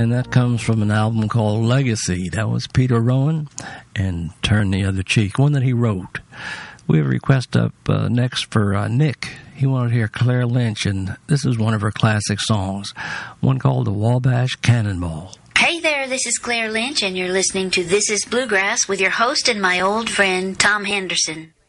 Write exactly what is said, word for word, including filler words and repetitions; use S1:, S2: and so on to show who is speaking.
S1: and that comes from an album called Legacy. That was Peter Rowan and Turn the Other Cheek, one that he wrote. We have a request up uh, next for uh, Nick. He wanted to hear Claire Lynch, and this is one of her classic songs, one called The Wabash Cannonball.
S2: Hey there, this is Claire Lynch, and you're listening to This is Bluegrass with your host and my old friend, Tom Henderson.